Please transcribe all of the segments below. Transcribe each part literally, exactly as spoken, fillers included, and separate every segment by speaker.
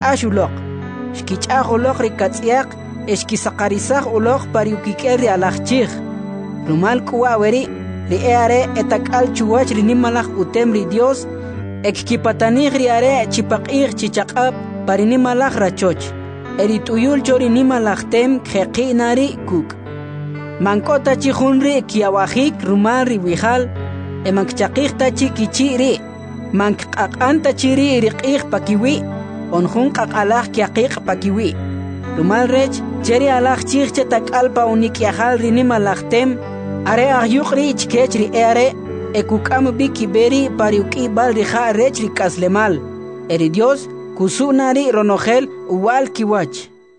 Speaker 1: Ashulok. Shkich'aj uloq rikatz'yaq, eshkisaqarisaj uloq pariukikel ri alajchij. Rumal kuwa weri, ri eare etakal chuwach ri nimalaj utem ri Dios, ekkipatanij ri are chipaq'ij chichaq'ab pari nimalaj rachoch. Erit uyul chori nimalaj tem kjeqi nari kuk. Mankota chijunri kiawajik rumal ri wijal, emankchaqij tachi kichi ri. Mankqaq'an tachi ri riq'ij pakiwi, onjun qaq'alaj kiaqiq pakiwi. Rumal rech, cheri alaj chij chetak'alpa unikyajal ri nimalaj tem, are ahyuq ri ichkech ri eare, ekuk'am bi kiberi pari uk'ibal ri ja' rech ri k'aslemal. Eri Dios, kusunari ronojel uwal kiwach.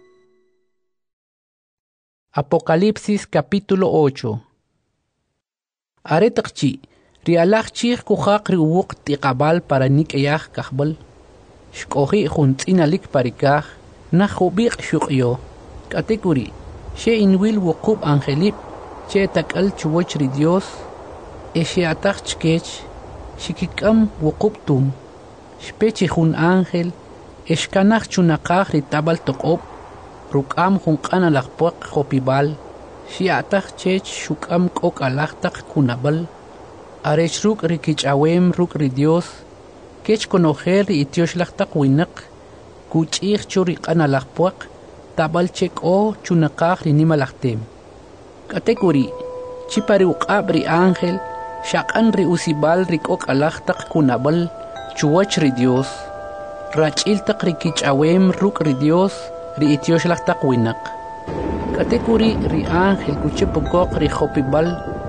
Speaker 2: Apocalipsis capítulo ocho. Aretaqchi, ri alaj chij kujaq ri uwuq tiqabal para nik'eyaj kajbal. Shkoji juntz'inalik parikaj, najubiq shuqyo. Katekuri, she inwil wuqub angelip, che tak'al chuwach ri Dios, e she ataj chkech, shikikam wuqub tum. Shpechi jun ángel, eshkanaj chunaqaj ri tabal toqob, ruk'am junq'an alaqpuaq jopibal, shi ataj chech shuk'am k'ok alajtaq kunabal, arech ruk' ri kich'awem ruk' ri Dios, kech konojer ri itioxlajtaq winaq, kuch'ij chu ri q'an alaqpuaq, tabal chek'o chunaqaj ri nimalajtem. Katekuri, chipari uq'ab ri ángel, shaq'an ri usibal ri k'ok alajtaq kunabal, chuwach ri Dios, rach'iltaq ri kich'awem ruk' ri Dios, ri itioxlajtaq winaq. Katekuri ri ángel kuchipukoq ri jopibal,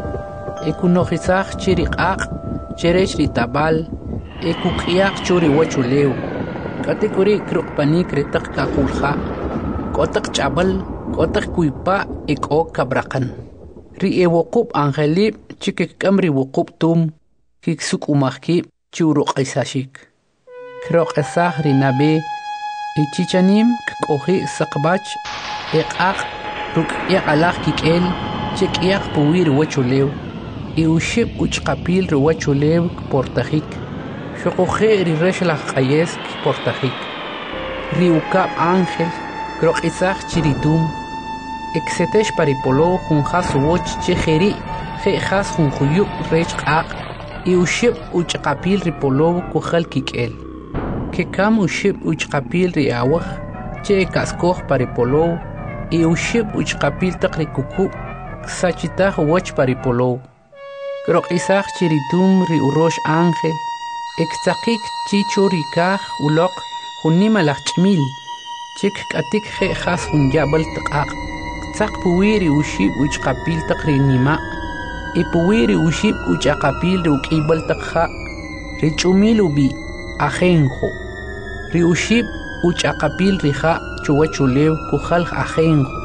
Speaker 2: ekunojisaj chi ri q'aq', cherech ri tabal, ekuk'iyaq chu ri wachulew. Katekuri kruqpanik ri taq kaqulja, k'otaq ch'abal, k'otaq kuypa ek'o kabraqan. Ri ewuqub angelib chikik'am ri wuqub tum, kiksuk'umajkib chu ruq'isashik. Kroq'esaj ri nabe, ichichanim k'oji saqbach, eq'aq ruk'yaq alaj kik'el, chek'yaq puwi ri wachulew, iuxib uchqapil ri wachulew kportajik. Xoqoje ri rexlaj q'ayes kportajik. Ri ukab ángel, kroq'isaj chiritum, eksetex paripolo junjas uwoch chejeri, jejas junjuyub rech q'aq, iuxib uchqapil ri polow kujal kik'el. Kekam uxib uchqapil ri awaj, che kaskoj paripolow, iuxib uchqapil taq ri kukub, ksachitaj uwoch paripolow. Kroq'isaj chiritum ri urox ángel, ektzaqik chicho ri kaj uloq junimalaj ch'mil, chik k'atik jejas jun yabal taq'aq, ktzaq puwi ri uxib uchqapil taq ri nima', ipuwi ri uxib uchaqapil ri uk'ibal taq ja', ri ch'umil ubi ajenjo, ri uxib uchaqapil ri ja' chuwachulew kujal ajenjo.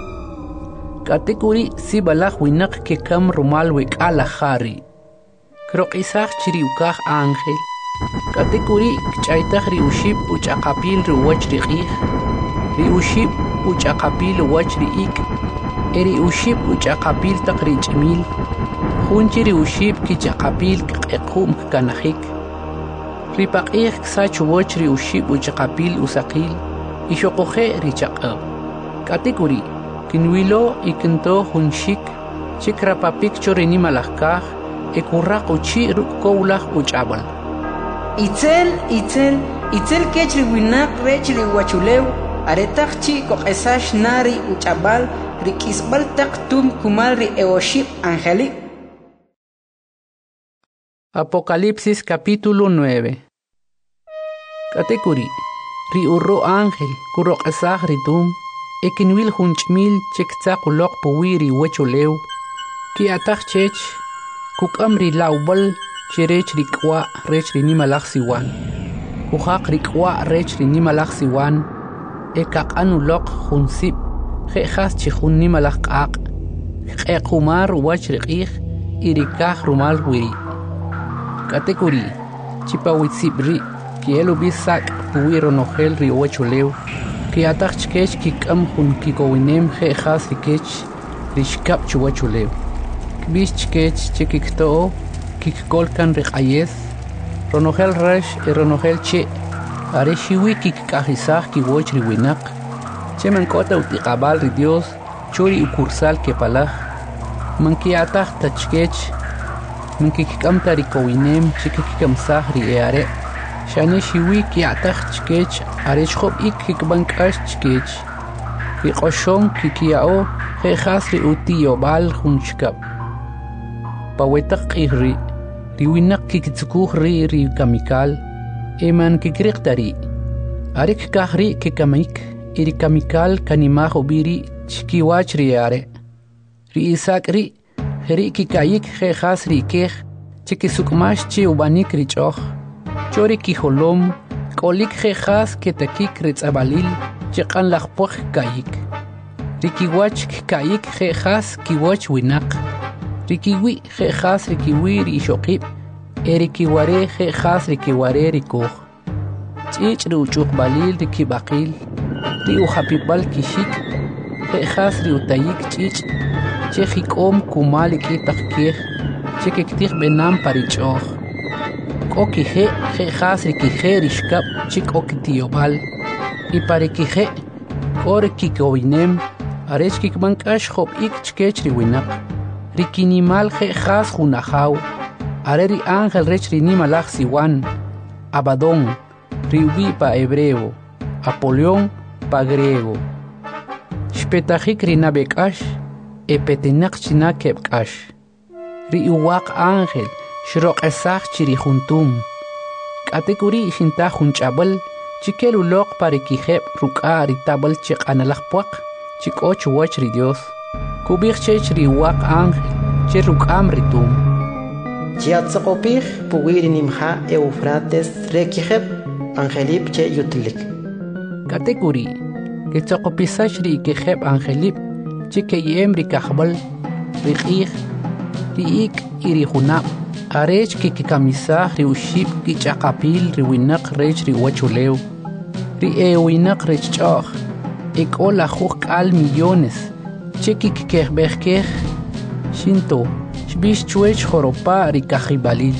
Speaker 2: Katekuri sibalaj winaq kekam rumal wek'alaj jari. Kroq'isaj chiri ukaj ángel, katekuri kch'aytaj ri uxib uchaqapil ri uwach ri q'ij, ri uxib uchaqapil uwach ri ik', e ri uxib uchaqapil taq ri ch'imil, junchi ri uxib kichaqapil kq'equm kkanajik. Ri paq'ij ksach uwach ri uxib uchaqapil usaqil, ixoqoje ri chaq'ab. Katekuri, kinwilo ikinto junxik, chikrapapik cho ri nimalaj kaj, ekurraq uchi ruk'kowlaj uch'abal.
Speaker 1: Itzel, itzel, itzel kech ri winaq rech ri wachulew, aretaq chi koq'esax nari uch'abal, ri k'isbal taq tum kumal ri ewoxib angelik.
Speaker 2: Apocalipsis capítulo nueve. Katekuri, ri urro ángel kuroq'esaj ri tum, ekinwil jun ch'mil chektzaq uloq puwi ri wachulew, ki ataj chech, kuk'am ri lawbal cherech ri k'wa' rech ri nimalaj siwan. Kujaq ri k'wa' rech ri nimalaj siwan, ekaq'an uloq jun sib, jejas chi jun nimalaj q'aq', kq'equmar uwach ri q'ij, y ri kaj rumal wiri. Katekuri, chipawitzib ri, kiel ubi sak' puwi ronojel ri wachulew, ki ataj chkech kik'am jun kikowinem jejas ri kech, ri xkab chu wachulew. Kbix chkech chikikto'o, kikkolkan ri q'ayes, ronojel rex y ronojel che, are shiwi kikajisaj kiwoch ri winaq cheman kota utiqabal ri Dios churi ukursal ke palaj man kiataj tachkech man kikkamta ri kowinem chikikamsaj ri eare shane shiwi kiataj chkech are chkhob ik kikbankash chkech ki qoshon kikiao he khasri uti yobal khunchkab pawetaq ri ri winaq kikitsukuj ri ri kamikal eman kikriqtari arik kahri kikamik iri kamikal kanimajo biri chkiwach ri are ri isakri heri kikayik he khasri kej chikisukmash chi ubanik ri choj chori kijolom kolik he khas ketakik ri tsabalil chiqan laqpoj kayik rikiwach kayik he khas kiwach winaq rikiwi he khas rikiwi ri shoqib eri kiware he khas rikiware rikuj chich ri uchuq balil rikibaqil ri uhapibal kishik he khas ri utayik chich chejikom kumal ikitaj kej chekektig benam parichoj koki he he khas rikije rishkab chik okitiyobal y parikije kore kikowinem arech kikbankash khob ik chkech ri winaq rikinimal he khas junajaw are ri ángel rech ri nimalaj siwan Abadón riwi pa hebreo Apolión pa griego shpetajik ri nabekash epetinaq china kebkash ri uwaq ángel shroqesaj chiri juntum katekuri shinta junch'abal chikelu loq parikijeb ruk'a ri tabal chiq'analaj puaq chik'och wach ri Dios kubij chech ri uwaq ángel che ruk'am ritum
Speaker 3: chiatzaqopij puwiri nimja Eufrates rekijeb angelip che yutlik
Speaker 2: katekuri ketzoqopisash ri ikejeb angelip chikeyem ri kajbal ri q'ij ri ik y ri junab arech kikikamisaj ri uxib kich'aqapil ri winaq rech ri wachulew ri e winaq rech ch'oj ek'o lajuj k'al millones che kikikejb'ej shinto xbix chwech joropa ri kajibalil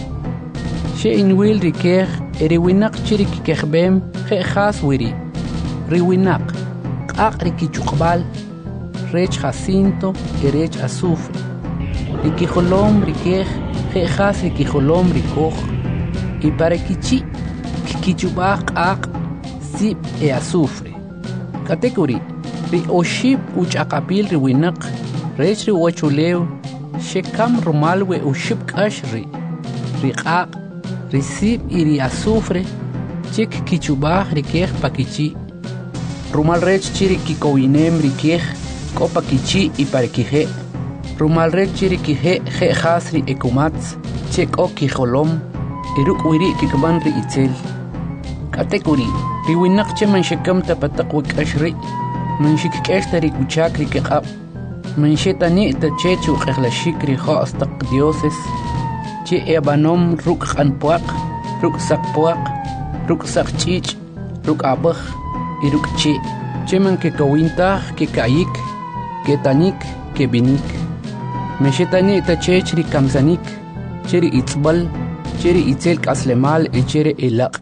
Speaker 2: xe inwil ri kej ri winaq chi ri kikejb'em je'jas wiri ri winaq q'aq ri kichuqbal rech jacinto y rech azufre ri kijolom ri kej je'jas ri kijolom ri koj y para kichi kikichubaj q'aq sib e azufre katekuri ri oxib uch'aqapil ri winaq rech ri wachulew xekam rumal we uxib k'ax ri ri q'aq ri sib y ri azufre chik kichubaj ri kej pakichi rumal rech chi ri kikowinem ri kej k'o pakichi y parikije rumal rech chi ri kije je'jas ri ekumatz che k'o kijolom y ruk' wiri kikban ri itzel katekuri ri winaq che man xekamta pataq wik'ax ri man xikk'exta ri kuchak ri kiq'ab man xetani'ta che chuq'ejlaxik ri jo'staq dioses che ebanom ruk' q'anpuaq ruk' saqpuaq ruk' saqch'ich' ruk' ab'aj y ruk' chi' che man kekawintaj kekayik ketanik kebinik man xetani'ta chech ri kamsanik che ri itzbal che ri itzel k'aslemal y che ri elaq'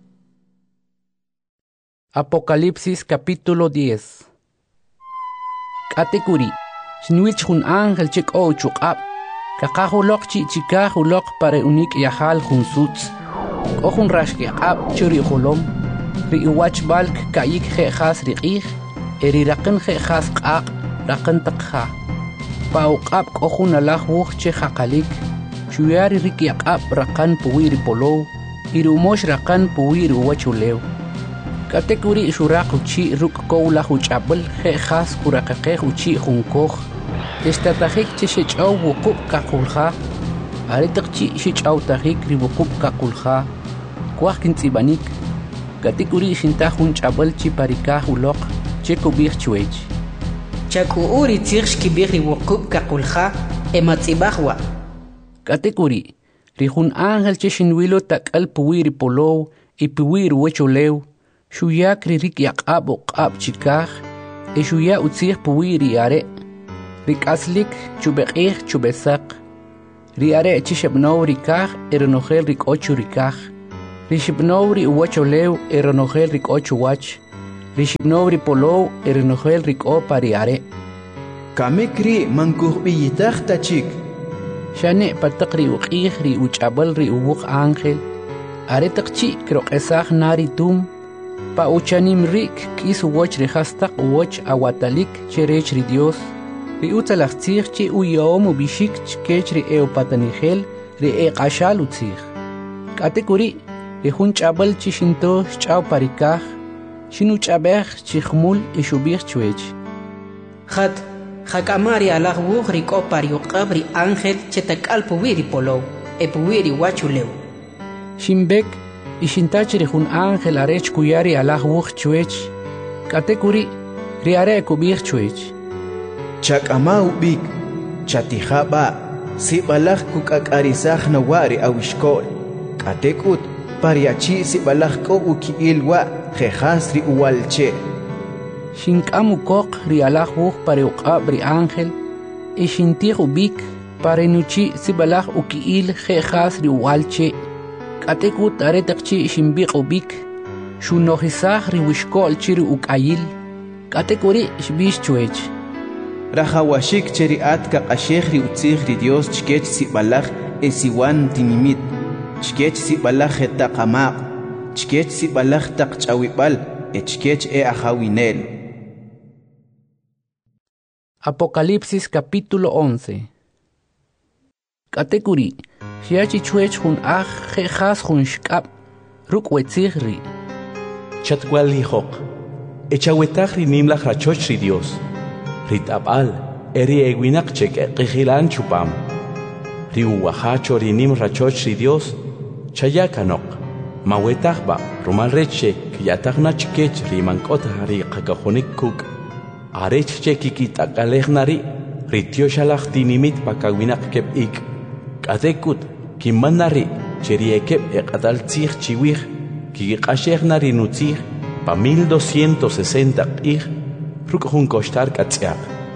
Speaker 2: Apocalipsis capítulo diez. Katekuri, xinwich jun ángel chik o chuqab, kakajuloq chi chikajuloq para unik yahal jun sutz, o jun rashkiaqab churi jolom, ri iwach balk kayik je'jas ri q'ij, eri raqin je'jas q'aq, raqin taqja. Pa uqab o jun alaj wuj che jaqalik, chuyari rik yaqab raqan puwi ri polow, iri umosh raqan puwi ri uwachulew. Katekuri shuraq uchi ruk kowla huch'abel je'jas kuraqeqej uchi junkoj estatajik che xech'aw wuqub kakulja aritaq chi xech'aw tajik ri wuqub kakulja kwaj kintz'ibanik katekuri xintaj junch'abel chi parikaj uloq che kubij chwech
Speaker 1: chak'u'u ri tzij xkib'ij ri wuqub kakulja ematz'ibajwa
Speaker 2: katekuri ri jun ángel che xinwilo tak'al puwi ri polow y puwi ri wecholew Shuyak ri rik yaq'ab uq'ab chikaj e shuya utzij puwi ri are rik aslik chubeq'ij chubesaq ri are chi xebnow ri kaj e renojel rik ochu ri kaj Rishibnobri uwacholew eronogel rik ochuwach. Rishibnobri polow eronogel rik o pariare.
Speaker 4: Kamekri mankuhbiyitach tachik.
Speaker 2: Shane patakri uqih ri uchabal ri uwuk ángel. Are takchi krok esach nari tum. Pa uchanim rik kis uwach rihastak uwach awatalik cherech ri Dios. Ri utalachtzich chi uyom ubishik chkech ri eopatanigel ri eqashal utzich. Katekuri ri hun chabal chi shinto chaw parikach. Shinu chabech chi khmul ishubich chwech.
Speaker 1: Khat Hakamari alag wuh ri ko pariuqab ri ángel chetakal puwiri polow e puwiri wachulew.
Speaker 2: Shimbek ishintach ri hun ángel arech kuyari alag wuh chwech. Katekuri ri are kubich chwech.
Speaker 4: Chakama ubik chatijaba sibalaj kukakarisaj nawari awishkol. Katekut pariachi sibalaj ko ukiilwa jejasri uwalche.
Speaker 2: Shinkamu kok ri alag wuh pariuqab ri ángel. Ishintij ubik parenuchi sibalaj ukiil jejas ri uwalche. Katekut aretakchi shimbik ubik. Shunojisaj ri wishkol chiri ukayil. Katekuri shbish chwech.
Speaker 4: Rajawashik cheri atka qashej ri utzij ri Dios chkech sibalaj esiwan tinimit. Chkech sibalaj etaqamaq. Chkech sibalaj taqchawibal. Echkech e ajawinel.
Speaker 2: Apocalipsis capítulo once. Katekuri, shiachi chwech hun aj jejas hun shkab, ruk wetzigri.
Speaker 5: Chatwal hijok, echawetag ri nimlach rachoch ri Dios. Ritabal, eri eguinakchek eqijilan chupam. Ri uwahacho ri nim rachoch ri Dios, chayakanok. Mawetagba, rumal reche, kiyatagna chkech ri mankota ri qakajonik kuk. Arechche kikit akalejnari, ritio shalach tinimit pakawinak kep ik. Katekut, kimanari, cheriekep ekatal tzich chiwich, kikashechnari nutzich, pa mil doscientos sesenta ik, rukjun kostar katziak.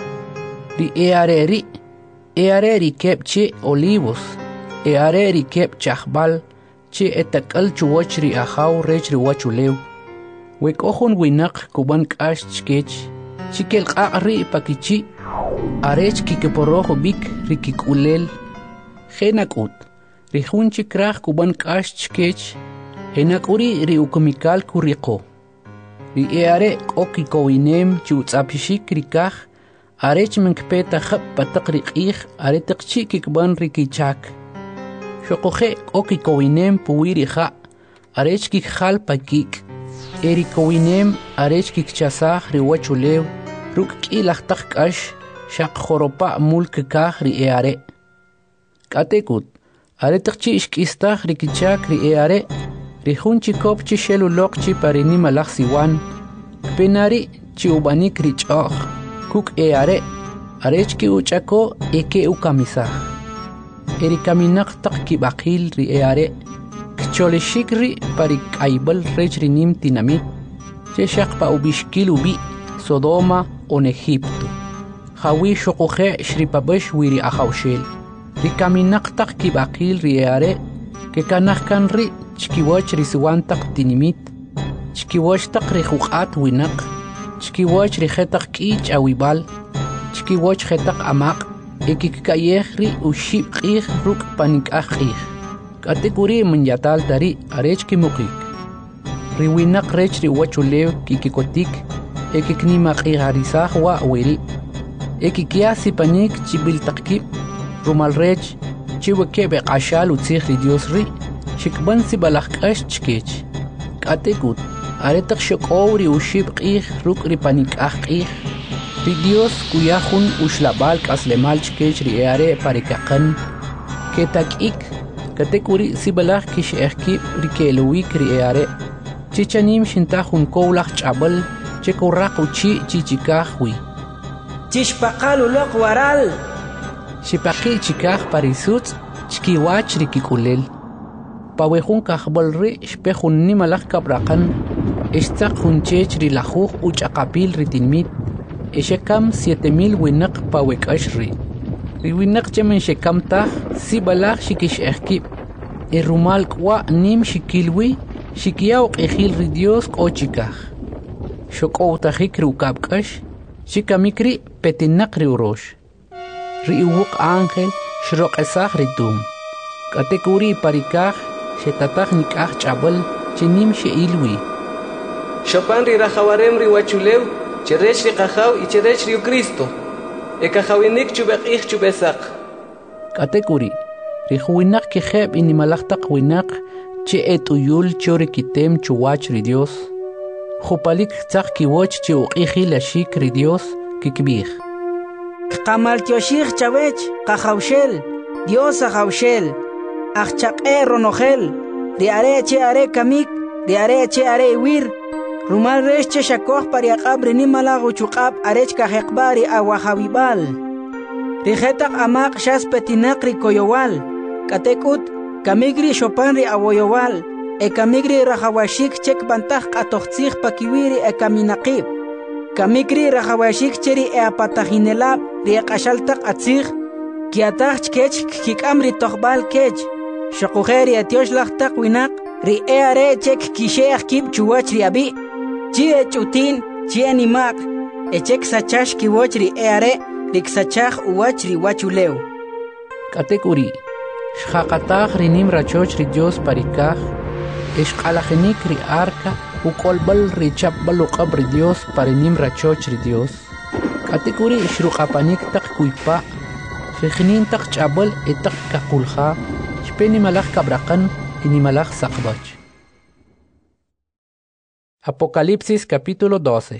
Speaker 2: Ri eareri, eareri kep che olivos, eareri kep chahbal, che etakal chuwach ri ahaw rech ri wachulew. Wek ohon winak kuban kash chkech, chikel qaqri pakichi arech kikeporojo bik rikikulel genakut rihun chikraj kuban kash chkech henakuri ri ukumikal kuriqo ri eare okikowinem chutzapishik rikaj arech menkpeta khab pataq riqij aretaq chikikban rikichak shoqoje okikowinem puwiri kha arech kikhal pakik erikowinem arech kikchasaj ri wachulew ruk k'ilaj taq k'ax xaq joropa' mulk kaj ri eare. Katekut, aretaq chi ixk'istaj ri kichak ri eare, ri jun chikop chi xeluloq chi parinim alaj siwan, kpenari chi ubanik ri ch'oj, kuk eare, arech ki uch'ako eke ukamisaj. Eri kaminaq taq kib'aqil ri eare, kcholexik ri parik'aybal rech ri nim tinamit, che xaq pa ubixkil ubi' Sodoma on Egipto. Hawi shokoje shripabesh wiri ahawshel. Ri kaminaqtaq kibaqil ri eare, ke kanahkan ri chkiwach ri siwantaq tinimit, chkiwach taq ri juqat winaq, chkiwach ri jetaq k'ich awibal, chkiwach jetaq amaq, ekikayej ri ushib q'ij ruk panik'aj q'ij. Katekuri manyatal tari arech kimukik. Ri winaq rech ri wachulew kikikotik, ekiknima q'ijarisaj wa wiri. Ekikia sipanik chibiltaqkib, rumalrech, chiwekeb eqashal utzij ri Dios ri, shikban sibalaj k'ax chkech. Katekut, aretaq xoqow ri ushib q'ij ruk' ri panik'aj q'ij. Ri Dios kuyajun uxlabal k'aslemal chkech ri eare parikaqan. Ketak'ik, katekuri sibalaj kix'ejkib ri ke'luwik ri eare. Chichanim xintajun kowlaj ch'abal, chekuraq uchi chichikaj wi.
Speaker 1: Chishpaqal uloq waral.
Speaker 2: Xipaqi chikaj parisutz chkiwach rikikulel. Pawejun kajbal ri xpejun nimalaj kabraqan. Ixtzaq jun chech ri lajuj uch'aqapil ri tinmit. Exekam siete mil winaq pawek'ax ri. Ri winaq chemen xekam taj sibalaj xikix'ejkib. rumal kwa nim shikilwi shikiyaw qihil ri Dios qochikaj shokowtajik rukabkash shikamikri petinaqri urosh ri uwuq ángel shroqesaj ritum katekuri parikaj shetataj nikaj ch'abal chinim sheilwi
Speaker 6: Chopin ri rajawarem ri wachulew cherech ri qajaw y cherech ri Cristo ekajawinik chubeqij chubesaq
Speaker 2: katekuri ri juwinak kijeb inimalajtaq winak che etuyul chori kitem chuwach ri Dios jupalik tzaq kiwoch che uqiji lashik ri Dios kikbij
Speaker 1: qamal tioshir chawech qajawshel Dios ajawshel ajchaqe ronojel ri are che are kamik ri are che are wir rumal resh che shakoj pariaqab rini malago chuqab arech kajeqbari awajawibal ri jetaq amaq shas petinaq ri koyowal katekut kamigri Chopin ri awoyowal e kamigri rajawashik chek bantaj qatoqtzij pakiwiri e kaminaqib kamigri rajawashik cheri e apatajinelab ri qashaltaq atzij kiataj chkech kikam ri toqbal kech shaqujeri etiosh lajtaq winaq ri e are chek kisheaj kib chuwach ri abi chi e chutin chi animaq e chek sachash kiwoch ri e are ri ksachaj uwach ri wachulew
Speaker 2: katekuri shaqataj rinim rachoch ri Dios parikaj ishqalajinik ri arca ukolbal ri chapbal uqab ri Dios parinim rachoch ri Dios katekuri shruqapanik taq kuypa shijnin taq ch'abal e taq kaqulja shpeni malaj kabraqan inimalaj saqbach Apocalipsis capítulo doce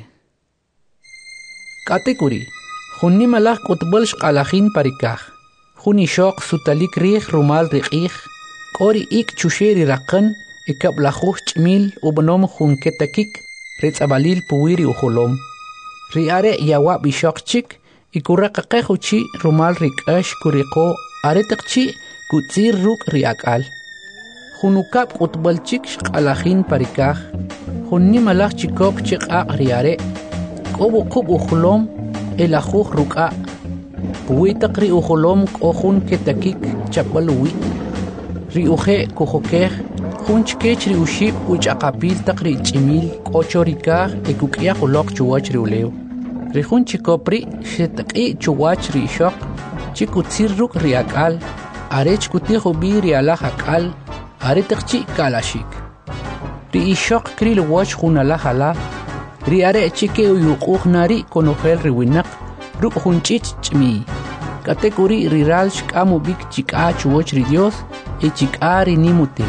Speaker 2: katekuri junni malaj qutbal shqalajin parikaj Juni shoq sutalik rij rumal riqij qori ik chusheri raqan ikablajuj ch'mil ubnom jun ketakik ritzabalil puwiri ujolom riare yawa bishok chik ikuraqaqej uchi rumal rik'ash kuriqo aretaqchi kutzir ruk riakal junukab qutbal chik shqalajin parikaj junni malaj chikop chiqaq riare qobu qub ujolom elajuj ruk'a Puwitaq ri ujolom k'ojun ketakik chapbaluwi ri uje kujokej jun chkech ri uxib uch'aqapil taq ri ch'imil k'ocho rikaj e kuk'yaj uloq chuwach ri ulew ri jun chikop ri xetaq'i chuwach ri ixoq chi kutzir ruk' ri ak'al are chkutij ubi ri alaj ak'al are taqchi kalaxik ri ixoq kri luwoch jun alaj alaj ri are chike uyuq'uj nari konojel ri winaq ruk' jun ch'ich ch'miy katekuri riral xk'amu bik chik'a chuwoch ri Dios e chik'a ri nimutem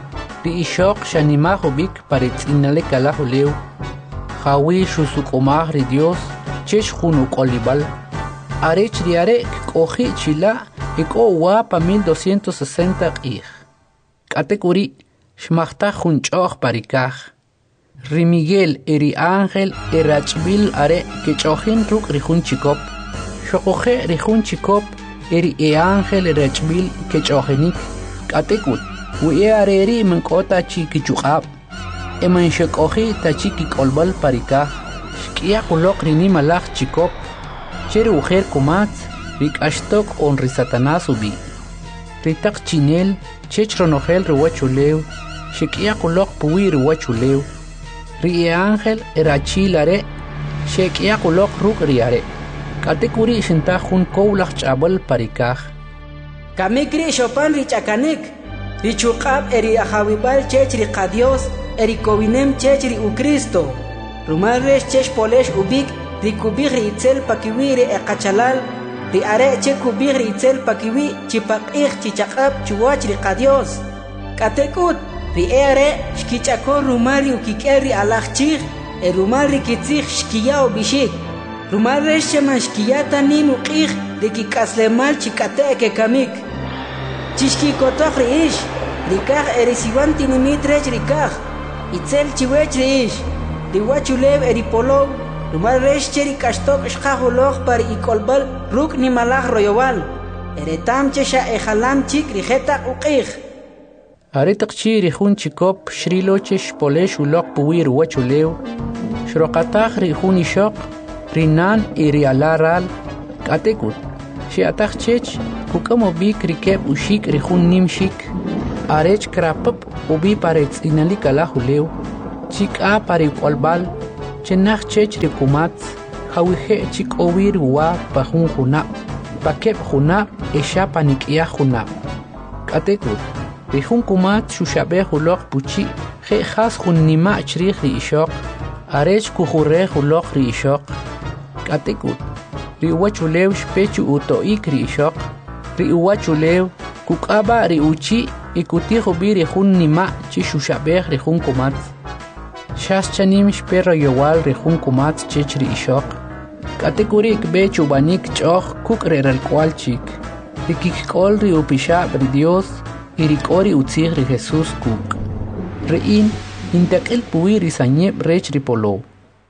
Speaker 2: ri ixoq xanimaj ubik paritz'inale kalaj ulew jawi xusuk'umaj ri Dios chex jun uk'olibal arech ri are k'oji' chila' e k'o uwa pa mil doscientos sesenta q'ij katekuri xmajtaj jun ch'o'j parikaj ri Miguel e ri ángel e rach'bil are kech'ojin ruk' ri jun chikop xoquje ri jun chikop e ri e ángel e rach'bil kech'ojinik k'atekut wi e are ri mink'ota chi kichuq'ab e manxek'oji tachi kik'olbal parikaj xk'iyaq uloq ri nimalaj chikop che ri ujer kumatz ri k'axtok on ri Satanás ubi ri taq chinel chech ronojel ri wachulew xek'iyaq uloq puwi ri wachulew ri e ángel e rachil are xek'iyaq uloq ruk' ri are katekuri xintaj jun kowlaj ch'abal parikaj
Speaker 1: kamikri Chopin ri ch'akanik ri chuq'ab e ri ajawibal chech ri qa Dios e ri kowinem chech ri u Cristo rumal rex chech polex ubik ri kubij ri itzel pakiwi ri e qachalal ri are che kubij ri itzel pakiwi chipaq'ij chichaq'ab chuwach ri qa Dios katekut ri e are xkich'akon rumal ri ukik'el ri alaj chij e rumal ri kitzij xkiyaw bixik rumal rex cheman xkiyata nim uq'ij ri kik'aslemal chik'ate' kekamik chixkikotoj ri ix ri kaj e ri siwan tinimit rech ri kaj itzel chiwech ri ix ri wachulew e ri polow rumal rex che ri k'axtok xqaj uloj pa ri ik'olbal ruk' nimalaj royowal e retam che xa e jalam chik ri jetaq uq'ij
Speaker 2: are taqchi ri jun chikop xrilo che xpolex uloq puwi ri wachulew xroqataj ri jun ixoq ri nan y ri alaral k'atekut xi'ataj chech kuk'am ubik ri keb' uxik ri jun nim xik arech krapap ubi parets inalikala huleu chika pare kwalbal chenach chech rikumat hawihe chik owir wa pahun huna pakep huna esha panikia huna katekut rihun kumat shushabe hulok puchi he khas hunnima chrih ri ishok arech kuhure hulok ri ishok katekut ri wachulew shpechu uto ikri ishok ri wachulew kukaba ri uchi ikutiho biri hun nima chi shushabeh ri hun kumat shas chanim shpero yowal ri hun kumat chechri ishok katekuri ikbe chubanik choch kukrer al kwal chik ri kikol ri upisha bri Dios y ri kori utzih ri Jesus kuk ri in intakil puwi ri sanyeb rech ri polo.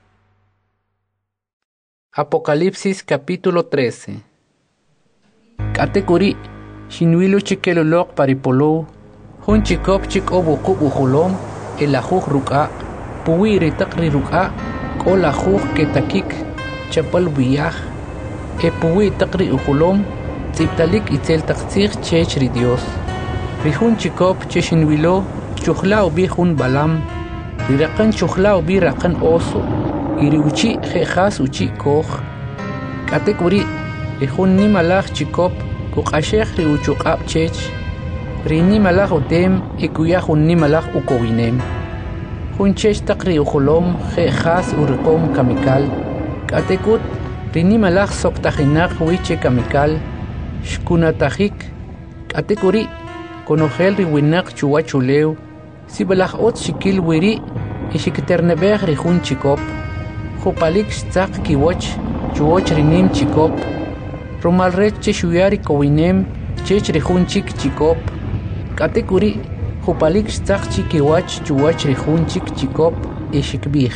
Speaker 2: Apocalipsis capítulo trece. Katekuri Shinwilu chikelolok paripolo, hun chikop chikobu kubu hulom, el ajuj ruka, puwi ritakri ruka, kol ajuj ketakik, chapal biyaj, e puwi takri uhulom, tziptalik itzel takzir chech ri Dios. Rihun chikop cheshinwilo, chuchla ubi hun balam, rirakan chuchla ubi rakan oso, iri uchi jejas uchi koj. Katekuri, rihun ni malaj chikop, kukashech ri uchuqab chech rini malaj utem ikuya hunni malaj ukowinem hun chech taqri ukhulom khas urqom kamikal katekut rini malaj soktajinak wiche kamikal shkunatajik katekuri konogel ri winak chuwachulew sibalaj ot shikil wiri ishikiternebej ri hun chikop khupalik stzaq kiwoch chuwoch rinim chikop Romal rech cheshuyari kowinem chech rihun chik chikop katekuri hupalik stzaq chikiwach chuwach rihun chik chikop eshikbij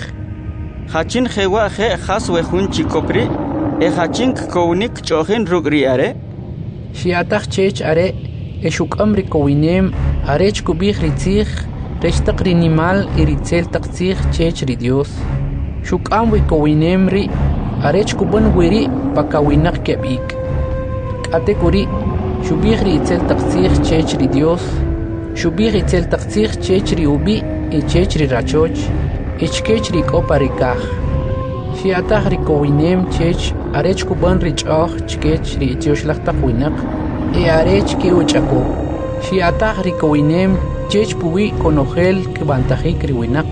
Speaker 7: hachin jewa je khas wehun chikopri e hachin kownik chohin rugri are
Speaker 2: shiatach chech are eshukam rikowinem arech kubij ritzich rech taqrinimal iritzel taqzich chech ri Dios shukam wikowinem ri arech kuban wiri pakawinak kebik katekuri shubih ri itzel taqzich chech ri Dios shubih itzel taqzich chech ri ubi e chech ri rachoch echkech ri koparikaj shiatah ri kowinem chech arech kuban ri ch'oj chkech ri tioshlah taqwinak e arech ki uchako shiatah ri kowinem chech puwi konogel kibantajik ri winak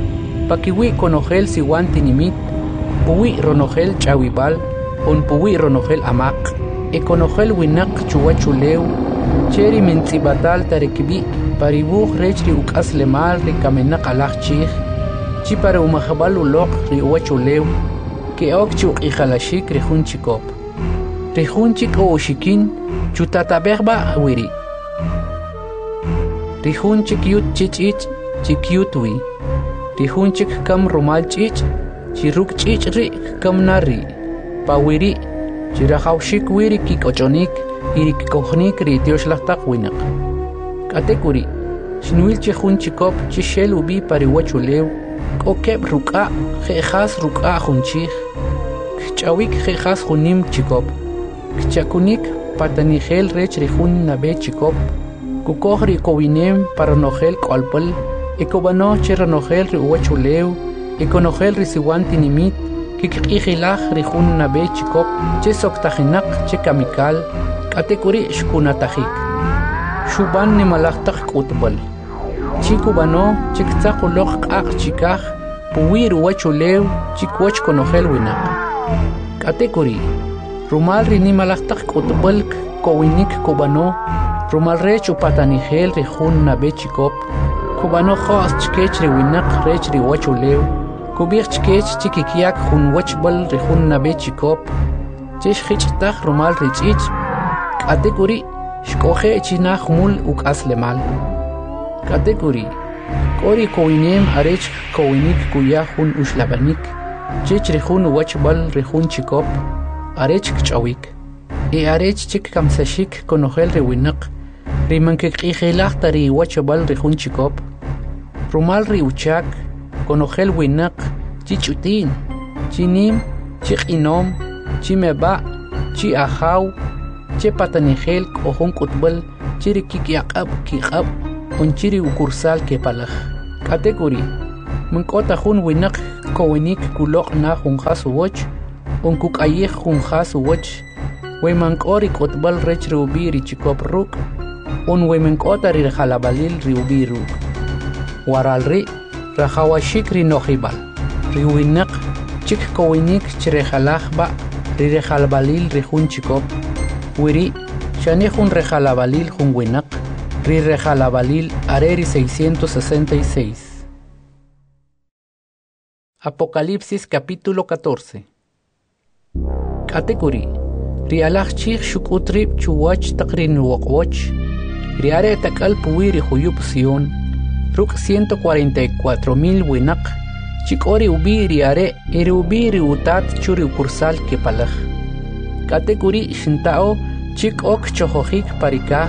Speaker 2: pakiwi konogel siwan tinimit puwi ronogel chawibal on puwi ronogel amak ekonogel winak chuwachulew cheri mentzibatal tarekibi paribuj rech ri ukas lemal ri kamenak alaj chij chi para umajabal ulok ri uwachulew ke ok chuk ijalashik ri jun chikop ri jun chik o shikin chutatabejba wiri ri jun chik yut chichich chikyutwi ri jun chik kam romal chich chiruk chich ri kamnari pawiri chirajawshik wiri kikochonik iri kikohnik ri tioshlataq winak katekuri shinwil chejun chikop chishel ubi pariwachulew kokeb ruka jejas ruka junchij kchawik jejas junim chikop kchakunik patanigel rech ri jun nabe chikop kukoj ri kowinem paranogel kolpal ekobano cheranogel ri uwachulew ekonogel risiwan tinimit kikikijilaj ri jun nabe chikop che soktajinak che kamikal katekuri shkunatajik shuban nimalajtaj k'utbal chikubano chiktzaquloj q'aq chikaj puwi ruwachulew chikwoch konogel winak katekuri rumal ri nimalajtaj k'utbal kowinik kubano rumal rech upatanigel ri jun nabe chikop kubano jos chkech ri winak rech ri wachulew kubij chkech chikikyak jun wachbal ri jun nabe chikop chesh khichtaj rumal ri ch'ich katekuri shkoje china jmul ukas lemal katekuri kori kowinem arech kowinik kuya jun ushlabanik chech ri jun wachbal ri jun chikop arech kchawik e arech chik kamsashik konogel ri winak ri mankikijilaj tari wachbal ri jun chikop rumal ri uchak konogel winak chichutin chinim chiqinom chimeba chi ajaw che patanigel k'ojun k'utbal chiri kikyaq'ab kiq'ab onchiri ukursal ke palaj. Kategori, mankota hun winak kowinik kulok na hun khasu watch, on kuk ayeh hun khasu watch, we mankori kotbal rech riubiri chikop ruk, on we mankota ri khalabalil riubi ruk. Waralri, rahawashik ri nohibal, riuinak, chik kowinik chire khalahba, ri khalabalil ri hun chikop, wiri, shani hun rekhalabalil hun winak, ri rekhalabalil areri seiscientos sesenta y seis. Apocalipsis capítulo catorce. Category. Rialach chich shukutrib chuwach takrin wokwach. Riare takal puiri huyup sion. Ruk ciento cuarenta y cuatro mil winak. Chikori ubi riare eri ubi riutat churi ukursal kepalach. Category shintao chik ok chojohik parikaj.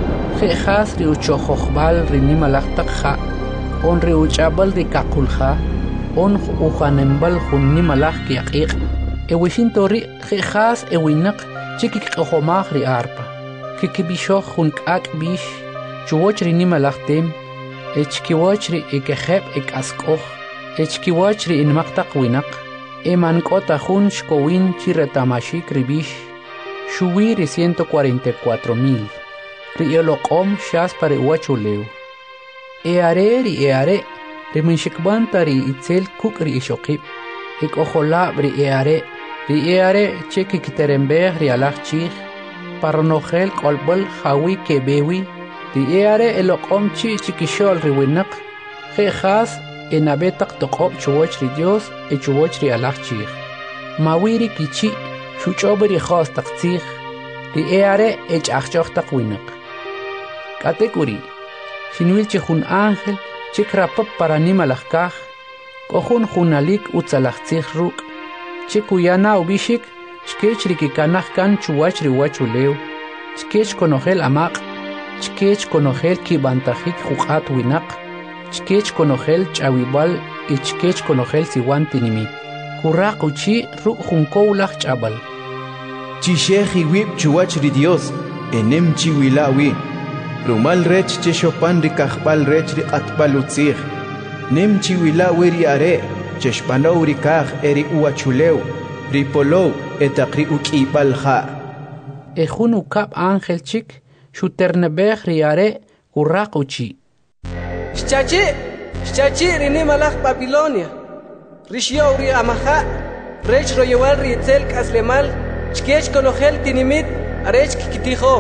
Speaker 2: Jejas riuchojohbal rinimalach takja. On riuchabal de kakulja. On ujanembal junni malach kiaqiq ewishintori khas ewinak chikik qhomag ri arpa kikibisho jun ak bish chuochri ni malachtem echkiwochri ekeheb ekaskoh echkiwochri in maqtaq winak eman kota jun shkowin chiretamashik ribish shuwiri ciento cuarenta y cuatro mil ri eloqom shas pare wachuleu eare ri eare Rimenshikbanta ri itzel kuk ri ishokib. Ik ojola ri eare. Ri eare cheki kiterembeh ri alach chich. Parnogel kolbol hawi kebewi. Ri eare elokom chi chikishol ri winak. Jejas enabetak tokob chuwoch ri Dios e chuwoch ri alach chich. Mawiri kichi shuchob ri khos tak chich. Ri eare ech achchoch tak winak. Kategori. Shinwil chihun ángel. Chikrapap para nimalajkaj, kohun junalik utzalajtzij ruk, chikuyana ubishik, chkech rikikanaj kan chuwach riwachuleu, chkech konogel amaq, chkech konogel kibantajik juqat winak, chkech konogel chawibal y chkech konogel siwan tinimi. Kuraq uchi ruk junkowlaj chabal.
Speaker 4: Chishej iwib chuwach ri Dios, enem chiwilawi. Rumal rech che shopan ri kahbal rech ri atbal utzig. Nem chiwila weri are, che shpanow ri kah eri uachuleu, ri polow etakri ukibal ha.
Speaker 2: Ejun ukap ángel chik, shuternebeh ri are, uraq uchi.
Speaker 6: Shchachi, shchachi ri nimalach Babilonia. Rishyow ri amaha, rech royewal ri etzel kaslemal, chkech konogel tinimit, arech kikitijo.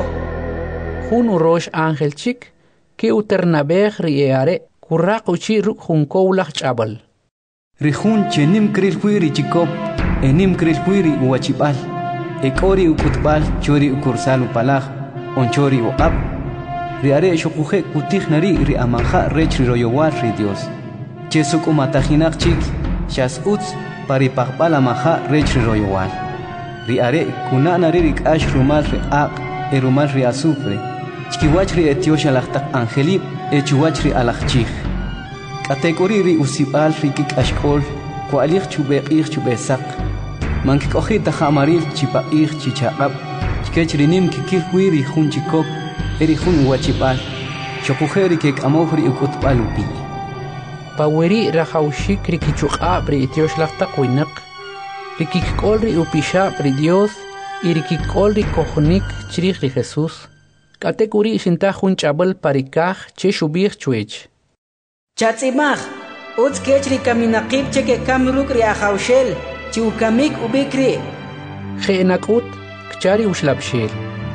Speaker 2: Jun urosh ángel chik, que uternabeh rieare, kuraq uchi ruk junkowlach chabal.
Speaker 8: Rijun chenim kril huiri chikop, enim kril huiri uachibal, ekori ukutbal chori ukursal upalaj, onchori uqab. Riare shokuje kutij nari ri amanja rech royowal ri Dios. Chesuk umatajinak chik, shas utz paripaqbal amaja rech royowal. Riare kunanari rikash rumal ri aq, erumal ri azufre. Chkiwachri etiosha lachtak angelib echuwachri alachchich. Kategori ri usibal rikik ashkol kualich chubeqich chubesak. Mankikoji tajamaril chipaich chichaqab. Chkechri nim kikil huiri jun chikop eri jun uachibal. Chokujeri kek amofri ukutbal upi.
Speaker 2: Paweri rajaushik rikichuqab ri etiosh lachtak winak. Rikikol ri upisha pri Dios y rikikol ri kojonik chrich ri Jesús. Kategori shinta jun chabal parikaj che shubir chuech.
Speaker 1: Chatzimaj, utz kech ri kaminaqib che ke kamruk ri ajaushel, chi ukamik ubikri.
Speaker 2: Jeenakut, kchari ushlabshel.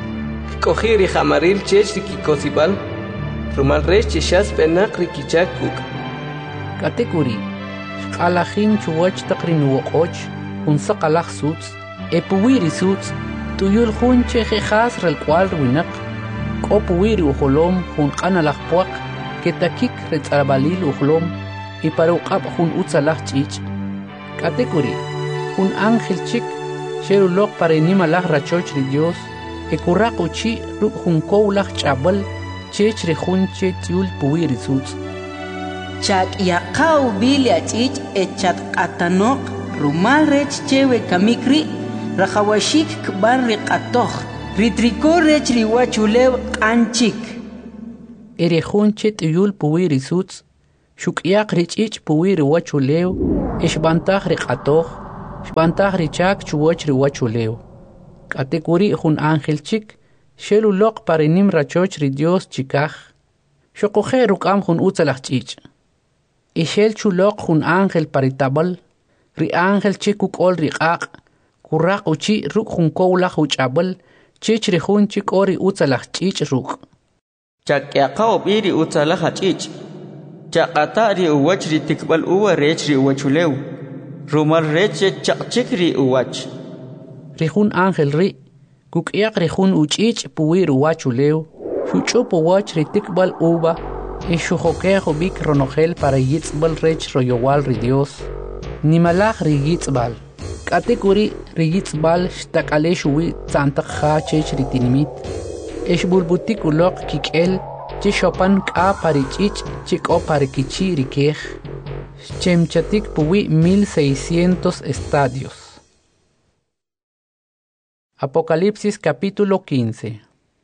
Speaker 6: Koji ri jamaril chech ri kikosibal, rumal rech cheshas penak ri kichak kuk.
Speaker 2: Kategori, shqalajin chuwach takrin woqoch, un saqalaj suts, epuwiri suts, tuyul jun che jejas rel cual winak. Kopuwiri ujolom jun qanalaj puaq, ketakik retzarabalil ujolom, y para uqab jun utzalaj chich. Kategori, jun ángel chik, sherulok para inimalaj rachoch ri Dios, e kuraq uchi ruk jun kowlaj chabal, chech ri jun che tiul puwiri suts.
Speaker 1: Chak yaqaw bilya chich e chat qatanok, rumal rech chewe kamikri, rajawashik kban ri qatoj. Ritricor rech riwachulew qanchik.
Speaker 2: erejun chet yul puwi risuts shukyak richich puwi riwachulew ishbantah riqatoh shbantah richak chuwach riwachulew katekuri jun ángel chik shelu loq parinim rachoch ri Dios chikaj shokoje rukam jun utzalach chich ishel chuloq jun ángel paritabal ri ángel chikuk ol riqaq kuraq uchi ruk jun kowlaj uchabal chich ri jun chik ori utzalach chich ruk
Speaker 7: chakyaqa obiri utzalaj chich chaqata ri uwach ri tikbal uwa rech ri uwachulew rumal rech chaqchik ri uwach
Speaker 2: ri jun ángel ri kukyak ri jun uchich puwi ruwachulew shuchup uwach ri tikbal uba e shujokejo bik ronogel para yitzbal rech royowal ri Dios nimalaj ri yitzbal katekuri ri yitzbal shtakale shuwi tzantakja chech ri tinimit esh bulbutik uloq kikel che shopan ka parichich chiko parikichi rikej chemchatik puwi mil seiscientos estadios. Apocalipsis capítulo quince.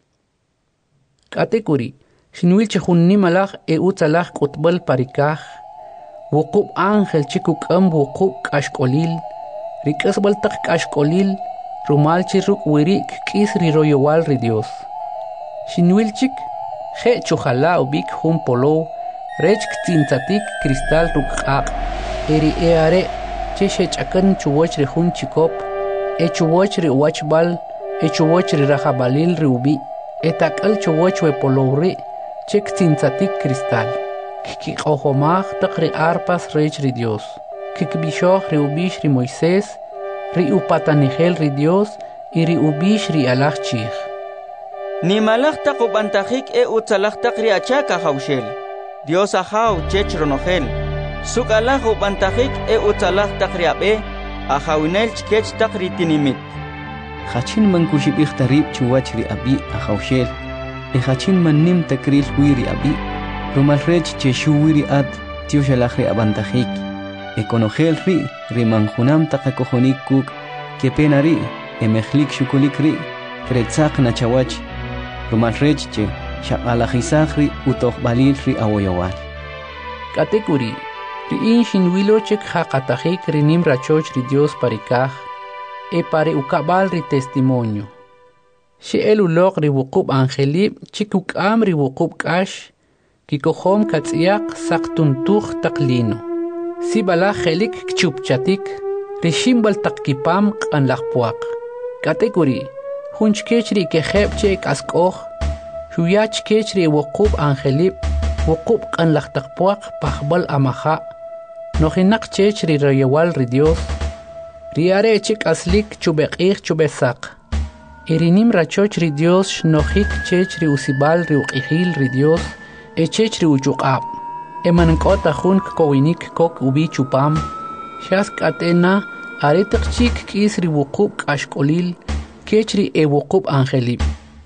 Speaker 2: Katekuri shinwil chehun nimalaj e utzalaj kutbal parikaj wukub ángel chikuk am wukub kashkolil rikasbal tak kashkolil rumal chiruk wirik kis ri royowal ri Dios shinwil chik je chuhala ubik jun polo rech ktintzatik cristal rukqaq eri eare che shechakan chuwach ri jun chikop e chuwach ri wachbal e chuwach ri rajabalil ri ubi etakal chuwach we polo ri che ktintzatik cristal kiqohomaj taq ri arpas rech ri Dios kikbishoh ri ubish ri Moisés ri upatanijel ri Dios y ri ubish ri alaj chij
Speaker 7: nimalaj taq ubantajik e utzalaj taq ri achaka hawshel Dios ahaw chech ronogel suk alaj ubantajik e utzalaj taq ri abe ahawinel chkech taq ri tinimit
Speaker 8: Hachin man kushibik tarib chuwach ri abi ahawshel e hachin man nim takril wiri abi rumal rech che shuwiri at tio shalaj ri abantajik e konogel ri ri manjunam taqakojonik kuk ke penari e mejlik shukulik ri kretzaq na chawach rumal rech che shaqalajisaj ri utoq balil ri awoyowal
Speaker 2: katekuri ri inshin wilo chek haqatajik ri nim rachoch ri Dios parikaj e pare ukabal ri testimonio she elu loq ri wuqub angelib chikuk am ri wuqub kash kikohom katsiaq saqtuntuj taqlino si bala khelik kchupchatik ri shimbal taqkipam qanlaqpuaq katekuri hunchkechri kejeb che kaskoj shuyach kechri wuqub angelib wuqub qanlaqtaqpuaq pajbal amaja nojinak chechri royewal ri Dios riare chik aslik chubeqij chubesaq irinim rachoch ri Dios shnojik chechri usibal ri uqijil ri Dios e chechri uchuqab emankota jun kowinik kok ubi chupam shas katena aretiq chik kisri wuqub kashkolil kechri e wuqub angelib.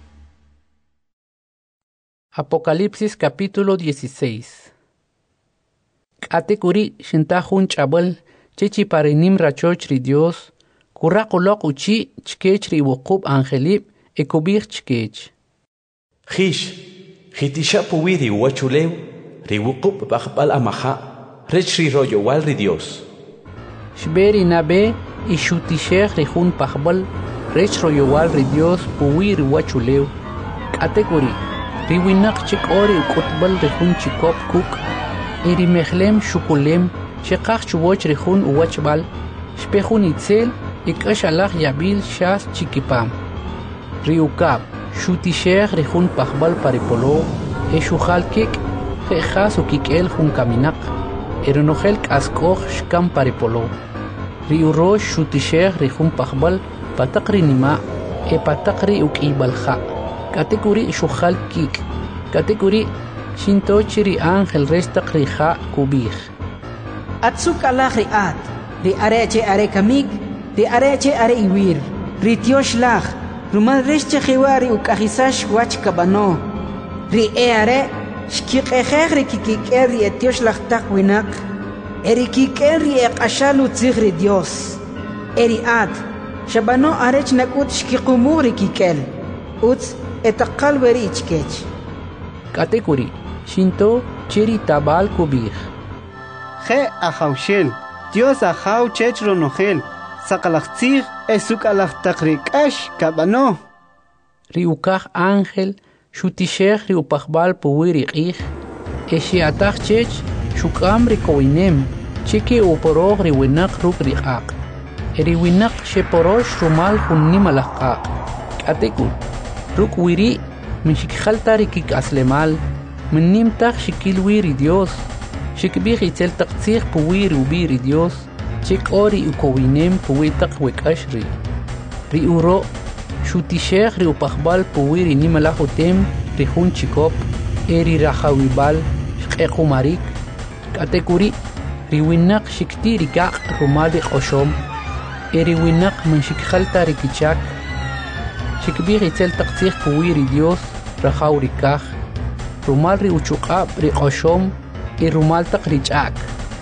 Speaker 2: Apocalipsis capítulo dieciséis. Katekuri shintajun chabal chechi parinim rachoch ri Dios kuraqoloq uchi chkechri wuqub angelib e kubir chkech
Speaker 5: Jish jitisha puwiri wachulew ri wuqub baqbal amaja rech ri royowal ri Dios
Speaker 2: shberi nabe y shutishech ri jun pajbal rech royowal ri Dios puwiri wachulew katekuri ri winak chik ori ukutbal ri jun chikop kuk iri mehlem shukulem shiqaq chuwoch ri jun uwachbal shpejun itzel ikash alaj yabil shas chikipam ri ukab shutishech ri jun pajbal paripolo e shujalkik jejas ukikel jun kaminak eronogel kaskoj shkam paripolo ri urosh shutishech ri jun pajbal pataq ri nima e pataq ri ukibalja katekuri shujalkik katekuri shintoch ri ángel restaq ri ja kubij
Speaker 1: atsuk alaj ri at ri areche are kamik ri areche are iwir ri tiosh laj rumal reche khiwari ukahisash wach kabano ri are shkiqejer ri kikiker ri tiosh laj taq winak eri kiker ri qashalu tzig ri Dios eri at shabano arech nakut shkiqumur ri kikel uts etaqal weri ichkech
Speaker 2: katekuri Shinto chiri tabal kubir.
Speaker 9: Je ahaushel. Dios ahau chechro nogel. Sakalachtzig esukalach takrikash kabano.
Speaker 2: Riukach ángel shutishech riupachbal puwiri ich. Eshiatach chech shukam rikoinem. Chiki uporog riwinak ruk riak. Eriwinak sheporosh rumal hunnimalakak. Katekul. Ruk wiri mishikhalta rikik aslemal. Menimtach shikil wiri Dios. Shikbih itzel taktzig puwiri ubiri Dios. Chik ori ukowinem puwitak wekashri. Ri uro shutishech riupachbal puwiri nimalahutem rihun chikop. Eri rahawibal shkekumarik. Katekuri riwinak shikti rikak rumali qoshom. Eri winak menshikhalta rikichak. Shikbih itzel taktzig puwiri Dios rahaw rikach. Rumal ri uchukab ri qoshom i rumal tak richak.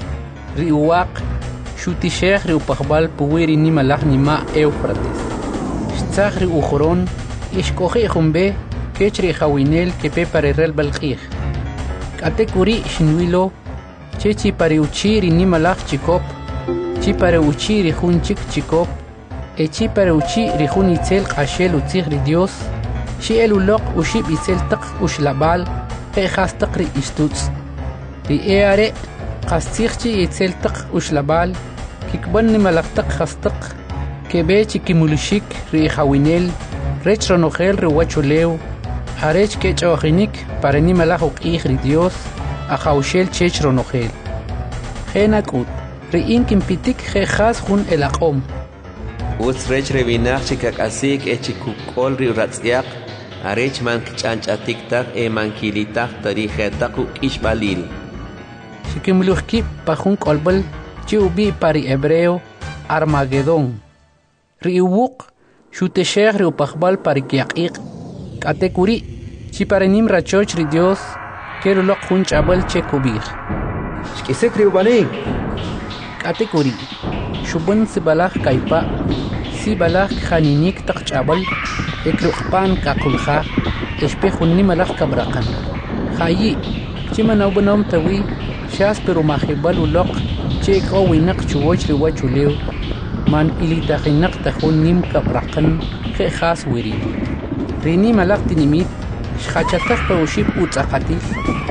Speaker 2: Ri uwak shutishech ri upachbal puwiri nimalach nima Eufrates. Shtzach ri ujoron ishkoji jumbe kech ri jawinel kepe parerel balqij. Kate kuri shinwilo chechi pare uchi ri nimalach chikop. Chi pare uchi ri jun chik chikop. E chi pare uchi ri jun itzel qashel utzig ri Dios. Shi el ulok ushib itzel tak ushlabal. He khastak ri istutz. Ri eare qastigchi itzel tak ushlabal. Kikban nimalaktak khastak. Kebe chikimulushik ri jawinel. Rech ronogel ri wachuleu. Arech kech ojinik para nimalach uqij ri Dios. Ajaushel chech ronogel. Genakut. Ri inkim pitik he khas jun el aqom.
Speaker 10: Utz rech revinach chikakasik echikukol ri ratzyak. Arech man kchanchatiktak e mankilitak tarijetak ishbalil.
Speaker 2: Shikimuluhki pajun kolbal chi ubi pari hebreo Armagedón. Ri uwuk shuteshech ri upachbal pari kiaqiq. Katekuri chi parenim rachoch ri Dios kerulok jun chabal che kubir.
Speaker 3: Shkisek ri ubanik.
Speaker 2: Katekuri shubun sibalach kaipa sibalach khaninik tak chabal ekruqpan kakulkha espejun nimalach kabraqan. Khayi chimanaw banom tawi shas pero mahibal ulok che qawinak chuwoch ri wachulew man ilitaqinak tajun nim kabraqan khe khas wiri. Rini malach tinimit shkhachatak pa ushib utzaqatil.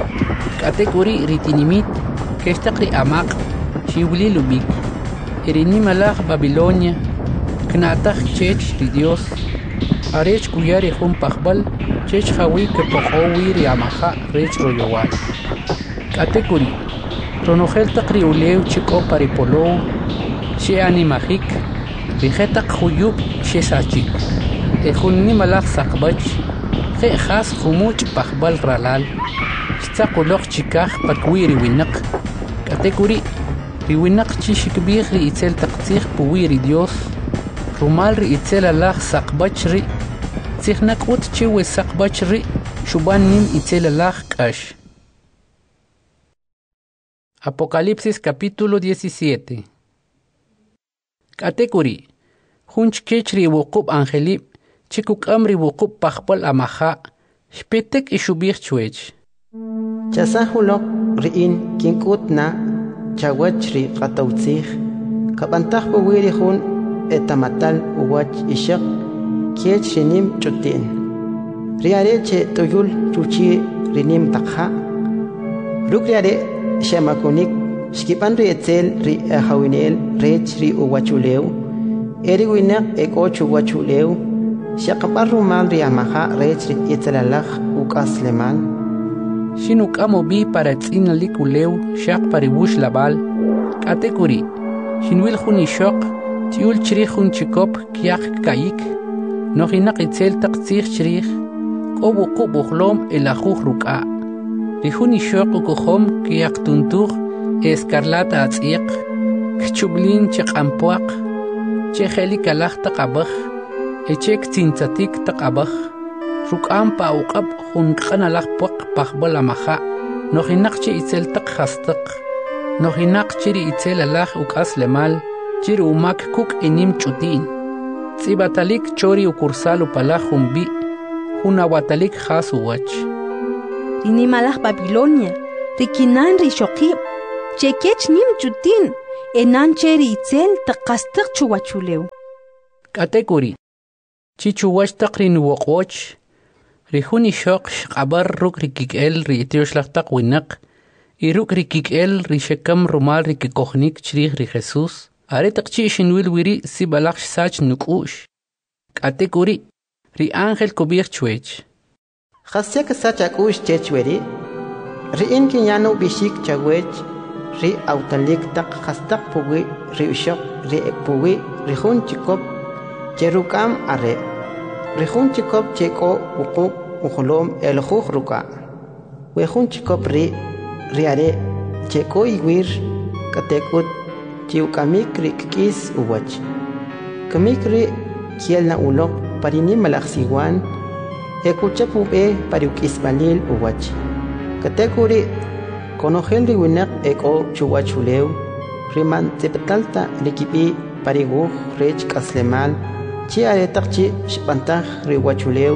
Speaker 2: Katekuri ritinimit keshtaqri amaq shiwli lubik. Rini malach Babilonia knatak chech ri Dios. Arech kuyari jun pachbal chech jawi ke poqowi ri amaja rech royowal. Katekuri ronogel takri ulew chiko paripolo she animajik rijetak juyub she sachik. Ejun nimalach sakbach je khas jumuch pachbal ralal. Shtakulok chikaj pakwi ri winak. Katekuri ri winak chishikbih ri itzel taktzig puwi ri Dios. Rumal ri itzel alach sakbach ri. Tzignak ut chiwe sakbach ri. Shuban nim itzel alach kash. Apocalipsis capítulo diecisiete. Katekuri junch kechri wukub angelib chikuk amri wukub pachbal amaja shpetek ishubich chwech.
Speaker 3: Chasahulok riin kinkut na chawachri qatawtzig kabantah puwiri jun etamatal uwach ishaq kiech rinim chutin. Riare che toyul chuchi rinim takha. Rukriare Shamakunik, Skipan Rietzel, Ri Hawinel, Rech Ri Uwachuleu, Eriwinak Ekochu Wachuleu, Shakaparumal Riamaha, Rech Ri Itzalalach, Ukasleman.
Speaker 2: Shinukamo bi para tzina likuleu, Shak paribush labal, Katekuri, Shinwil Huni Shok, Tiul Chirihun Chikop, Kiak Kaik, Nohinak Itzel Takzir Chirih, Kobu Kubuhlom Elajuh Ruka. Rihuni shok ukukhom kiyak tuntur escarlata atziq kchublin chaqampuaq cheheli kalach taqabaj echek tintzatik taqabaj rukam pa uqab junqanalaq puaq paqbal amaja nohinaqchi itzel taqhastaq nohinaqchi itzel alaj ukas lemal chiri umak kuk enim chutin tsibatalik chori ukursal upalaj humbi hunawatalik khasuwach.
Speaker 11: rinimalaj Babilonia, rikinan rishokib, chekech nim chutin, enan cheri itzel taqastak chuwachuleu.
Speaker 2: Katekuri, chichuwach taqrin woqwoch, rihuni shok shqabar ruk rikikel riitioshlastak winak, iruk rikikel rishekam rumal rikikohnik chrih ri Jesus, are taqchi shinwil wiri si balak sach nukush. Katekuri, ri ángel kubir chwech.
Speaker 3: Khasyak sach akush chechweri, ri inki nyano bishik chawech, ri autalik tak khastak puwi, ri ushok, ri puwi, ri hun chikop, cherukam are, ri hun chikop cheko ukuk ukhulom el khukh ruka. We hun chikop ri, ri are, cheko iwir, katekut, chiukamik ri kikis uwach. Kamik ri kiel na ulok parini malaksiwan, ekuchapube pariukis balil uwach. Katekuri, konogel ri winak eko chuwachuleu, riman tepetalta likipi pariguh rech kaslemal, chi aretakchi shpantaj ri wachuleu,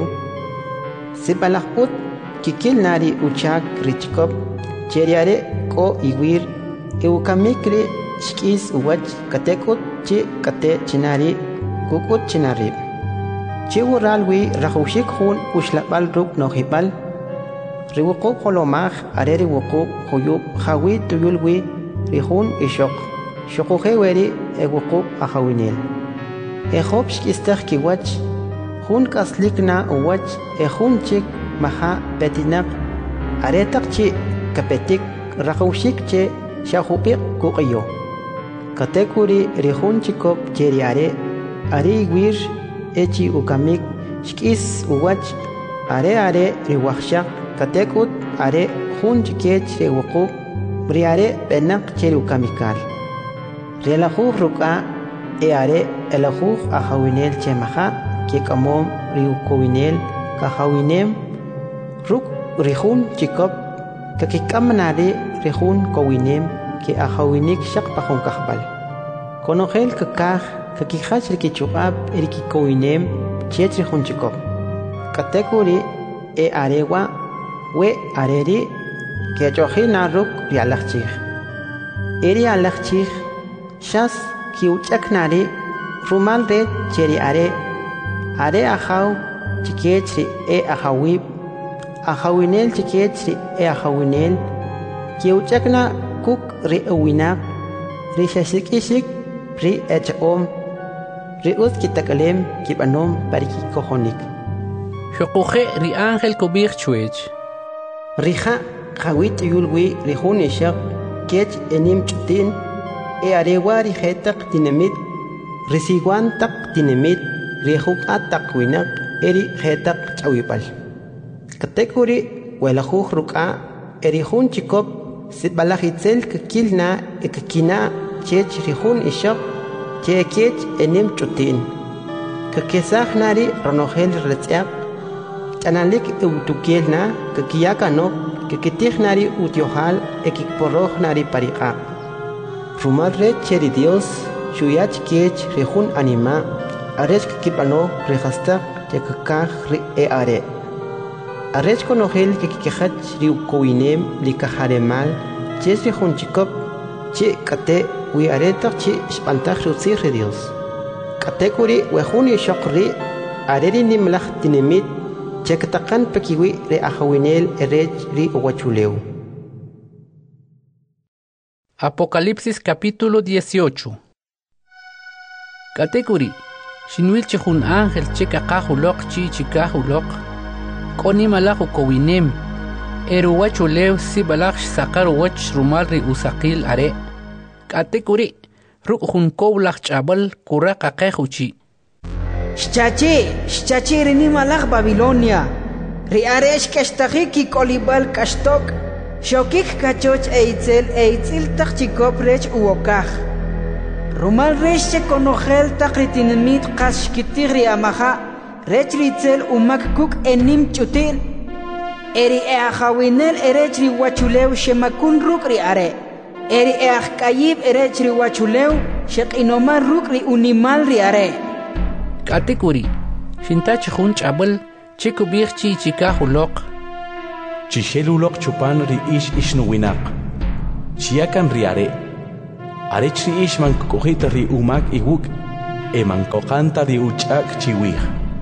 Speaker 3: sipalakput kikil nari uchak richkop, cheriare ko iwir, eukamikri shkis uwach katekut chi kate chinari, kukut chinarib. Chi uralwi rahushik hun ushlapal ruk nohipal, riwukuk holomaj are riwukuk huyub hawi tuyulwi rihun ishok, shokujeweri ewukuk ahawinel. Ehop shkistaj kiwach, hun kaslikna uwach ehun chik maha petinak, aretak chi kapetik rahushik che shahupik kukiyo. Katekuri rihun chikop cheriare, are iwir echi ukamik shkis uwach, are are riwakshak katekut are hun chikech rewukuk, briare benak cheri ukamikal. Relajuj ruka e are elajuj ahawinel chemaha ke kamom riukowinel kahawinem ruk rihun chikop kakikamnare rihun kowinem ke ahawinik shak pahon kahbal. Konogel kakaj kakihach rikichukab erikikowinem chet rihun chikop. Katekuri e arewa we areri ke chohina ruk rialachich. Eri alachich shas kiuchaknari rumal re cheri are are ahaw chikechri e ahawib ahawinel chikechri e ahawinel kiuchakna kuk ri uwinak ri shashikishik ri echom ri us kitakalem kibanom pariki kohonik.
Speaker 2: Shokuje ri ángel kubir chwech.
Speaker 3: Rija khawit yulwi ri hunishak kech enim chutin e arewa ri hetak dinamit risiguan tak dinamit rihuk atak winak eri hetak chawipal. Katekuri welajuj ruka eri hun chikop sitbalajitzel kakilna e kakina chech rihun ishak che kech enim chutin. Kakesaj nari ronogel retziak chanalik eutukielna kakiyakanok kakitij nari utiohal ekikporoj nari parika. Rumal re cheri Dios shuyach kech rihun anima arech kipano rehastak yakakaj ri e are. Arech konogel kikikejach riukowinem likajaremal ches rihun chikop chi kate wi aretak chi shpantaj rutzir re Dios. Katekuri wehun ishok ri areri nimlaj tinemit chekatakan pekiwi re ahawinel erech ri uwachuleu.
Speaker 2: Apocalipsis capítulo dieciocho. Katekuri, shinwil chihun ángel chekakahulok chi chikahulok, koni malajo kowinem, eruwachuleu si balach sakar wach rumal ri usakil are. Katekuri, ruk hun kowlach chabal kura kakehuchi.
Speaker 1: Shchachi, shchachi rini malach Babilonia, ri aresh kashtahiki kolibal kashtok, shokik kachoch eitzel eitzil takchikop rech uokaj. Rumal rech chekonogel takritinimit kashkitigri amaha, rech ritzel umak kuk enim chutin. Eri eahawinel erech riwachuleu shemakun rukri are. Eri eahkayib erech riwachuleu shek inomar rukri unimal ri are.
Speaker 2: Katekuri, shintach hun chabal chikubir chi chikahulok.
Speaker 5: Chishelulok chupan ri ish ishnuwinak. Chiakan riare. Arech ri ish man kokojita ri umak iwuk. E man kokanta ri uchak chiwih.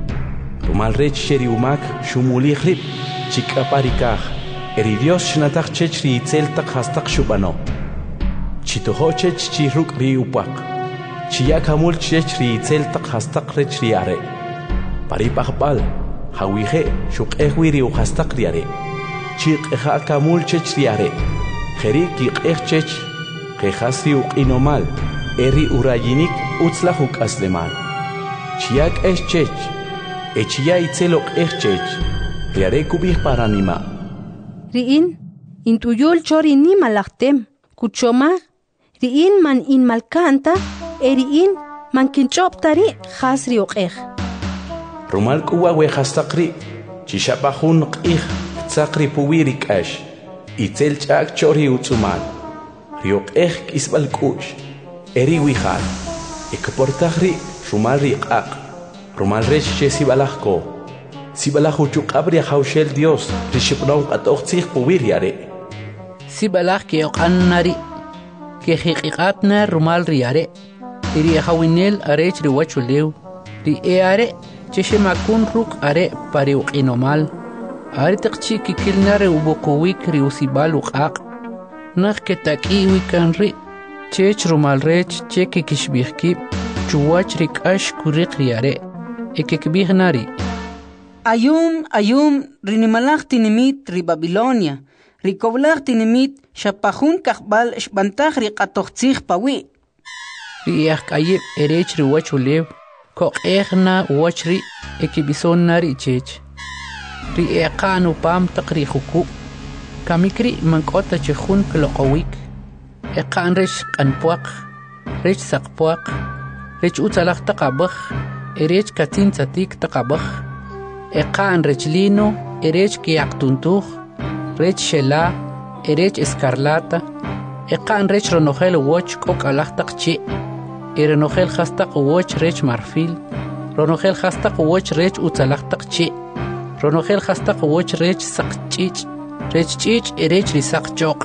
Speaker 5: Rumal rech sheri umak shumuli rip. Chikaparikaj. Eri Dios shnatak chech ri itzel tak hastak shubano. Chitoho chech chiruk ri upak. Chiyak hamul chech ri itzel tak hastak rech riare. Paripakbal. Hawije shuk ehwiri u hastak riare. Chik eja kamul chech riare. Jeri kik ej chech. Kejasri u inomal. Eri urayinik utzlahuk aslemal. Chiak es chech. Echia itzelok ej chech. Riare kubih paranima.
Speaker 11: Riin, intuyul chori ni malaktem. Kuchoma, riin man in malkanta. Eriin man kinchoptari hasri uqej.
Speaker 5: Rumal kuwa we hastakri. Chishapahun qij. Tsakri puwirik ash. Itzel chak chori utsumal. Riok ej kisbal kush. Eri wihal. Ekportahri rumal riqaq. Rumal resh che sibalahko. Sibalahu chukabri haushel Dios. Rishipnaw qatoq tsih puwiriare.
Speaker 2: Sibalah ke oqannari. Ke hiqiqatna rumal riare. Iri hawinel arech riwachulew. Ri eare cheshe makun ruk are pari uqinomal. Are taqchi kikilnare ubuquwik ri usibal uqaq. Nakh ke takiwi kanri. Chech rumal rech cheke kishbihki. Chuwach rik ash kuriq riare. Ekekbih nari.
Speaker 1: Ayum, ayum, rinimalach tinimit ri Babilonia. Rikoblach tinimit shapahun kakbal shbantach ri qatoqtzih pawi.
Speaker 2: Riyak ayib erech ri wachulew. Kok ehna wachri ekibison nari chech. Ri eqanu pam taqri huku. Kamikri mankota chehun kloqawik. Eqan rech qanpuaq. Rech saqpuaq. Rech utalaq taqabakh. Erech katin tzatik taqabakh. Eqan rech lino. Erech kiyaqtuntuj. Rech shela. Erech escarlata. Eqan rech ronojel wach kok alaq taqchi. Erenojel hastaq wach rech marfil. Ronojel hastaq wach rech utalaq taqchi. Ronojel hastaq wach rech saqchich. Rech chich erech risaq choq.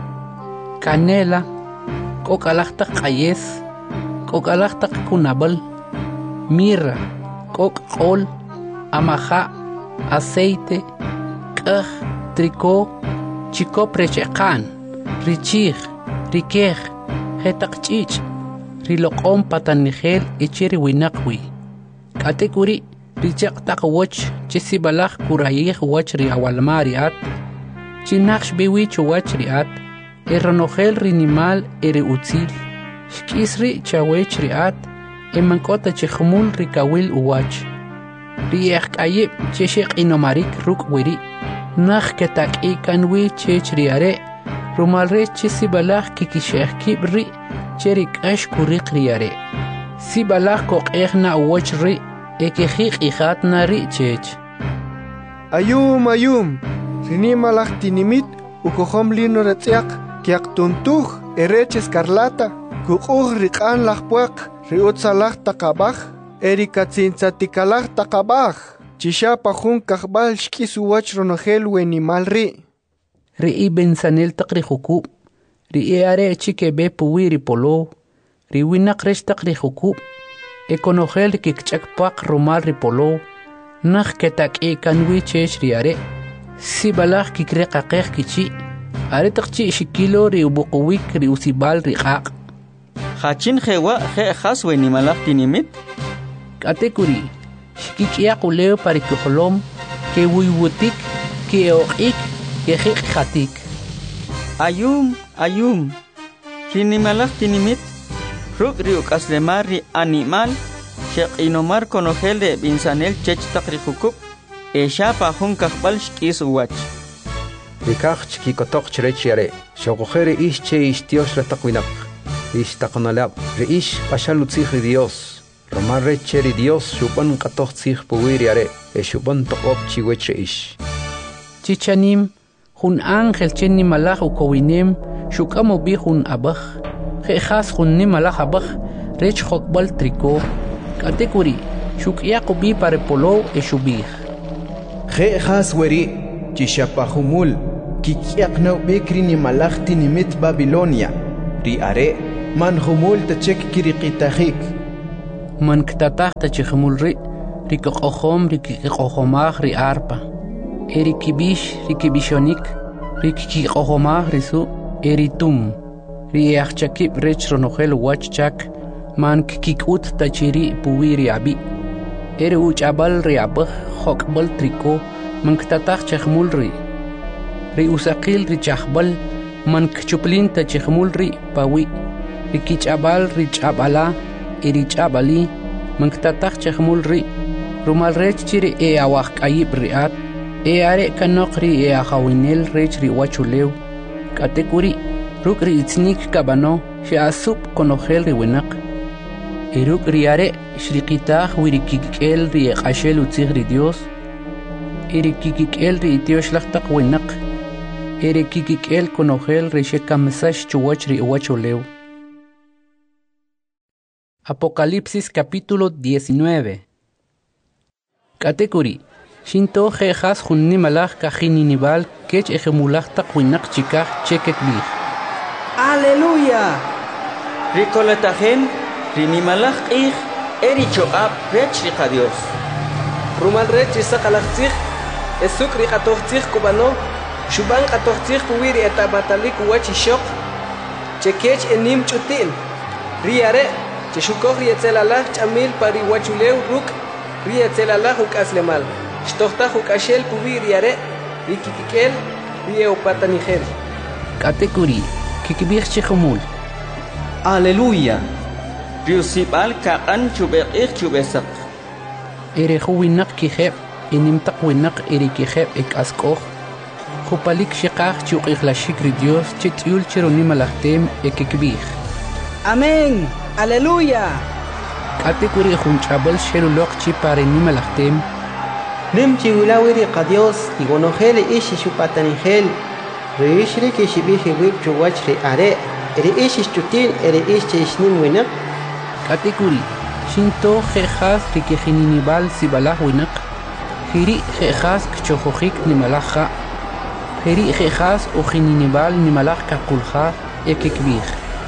Speaker 2: Canela. Kok alaq taq qayes. Kok alaq taq kunabal. Mirra. Kok qol. Amaja. Aceite. Kaj. Tricó. Chikop rech eqan. Richij. Rikej. Hetaq chich. Riloqom patanigel ichiri winaqwi. Katekuri richaq taq wach chisibalaj kurayij wach ri awalmariat. Chinaqsh biwich wach riat. Eronojel rinimal eri utzil. Shkisri chawech riat. Emankota chihmul rikawil uwach. Riyak ayib chishik inomarik ruk wiri. Nakh ketak ikanwi chech riare. Rumalre chisibalaj kikisheh kibri. Cherik ash kuriq riare. Sibalah kok ehna wach ri. Ekejik ijatna ri chech.
Speaker 12: Ayum ayum. Rinimalach tinimit. Ukohom lino retziak. Kiak tuntuj. Erech escarlata. Kukuj rikan lachpuak. Riutzalach takabaj. Erikatzintzatikalach takabaj. Chishapahun kakbal shkisu wach ronojel wenimal ri.
Speaker 2: Ri ibensanel takri huku. Ri eare chike be puwiri polo. Ri winak resh takri huku. Ekonojel kikchak pak rumal ri polo. Nakh ketak e kanwi chech riare. Sibalach kikre kakech kichi. Are takchi shikilo ri ubuquwik ri usibal ri qaq.
Speaker 7: Hachin jewa je haswe ni malach tinimit.
Speaker 2: Katekuri. Shkikia kuleo parikuholom. Ke wiwutik. Ke oqik. Ke jik khatik.
Speaker 7: Ayum, ayum. Rinimalach tinimit. Ruk riuk aslemar ri animal. Shek inomar konogel de binsanel chech takri hukuk. Esha pahun kakbal shkis uwach.
Speaker 13: Rikach chikikotok chrechiare. Shokojere ish che ish Dios la takwinak. Ish takonalab. Re ish pashalutzih ri Dios. Romar reche ri Dios shupan katoch tzih puwiriare. E shupan tokop chiweche ish.
Speaker 2: Chichanim. Hun ángel chen ni malach ukowinem. Shukamo bi hun abach. Jejas hun ni malach abach. Rech hokbal triko. Katekuri. Shuk yakubi pare polo e shubih.
Speaker 4: Jejas weri. chishapahumul kikiaqnaw bekri ni malakti nimit Babilonia ri are man humul tachek kiriqitajik
Speaker 2: man ktatah tachihumul ri rikoqohom rikiqohomaj ri arpa erikibish rikibishonik rikiqohomaj risu eritum riachchakib rech ronojel wachchak man kikut tachiri puwiri abi eri uchabal riabaj hokbal triko man ktatah chahmul ri ri usaqil ri chahbal man kchuplin tachihmul ri pawi ri kichabal ri chabala eri chabali man ktatah chahmul ri rumal rech chiri e awaq ayib riat e are kanok ri e ahawinel rech ri wachulew katekuri ruk ri itznik kabano shi asup konojel ri winak eruk ri are shriqitah wiri kikel ri qashel utzig ri Dios eri kikel ri Dios lahtaq winak eri kikel konojel ri shekamsash chuwach ri wachulew. Apocalipsis capítulo diecinueve. Katekuri shinto jejas junni malach kajininival kech ejemulach taqwinak chikaj chekek bih.
Speaker 6: Aleluya.
Speaker 7: Ricoletajem rinimalach ij eri choab rech riqa Dios.
Speaker 6: Rumal rech isaqalachtzig esuk riqatochtzig kubano shuban qatochtzig puwiri etabatalik wachishok chekech enim chutin riare cheshukoj rietzelalach chamil pari wachulew ruk rietzelalach uk aslemal shtochtah uk ashel puwiri are rikikikel rieopatanigel.
Speaker 2: Katekuri kikibich chehumul.
Speaker 7: Aleluya. Riusibal kaqan chubeqih chubesak.
Speaker 2: Ere huwinak kijeb inimtak winak ere kijeb ek askoj Jupalik shiqaj chuqih la shikri Dios chityul chironimalachtem ekikbih.
Speaker 6: Amén. Aleluya.
Speaker 2: Katekuri junchabal shelulok chi parenimalachtem
Speaker 3: Nem chiulawiri qa Dios igonojel ishi shupatanigel reishri kishibije wib chuwach ri are eri ishi chutin eri ishi ishnim winak.
Speaker 2: Katekuri shinto jejas rikijininibal sibalah winak hiri jejas kchojojik nimalaja hiri jejas ujininibal nimalaj kakulja ekikbih.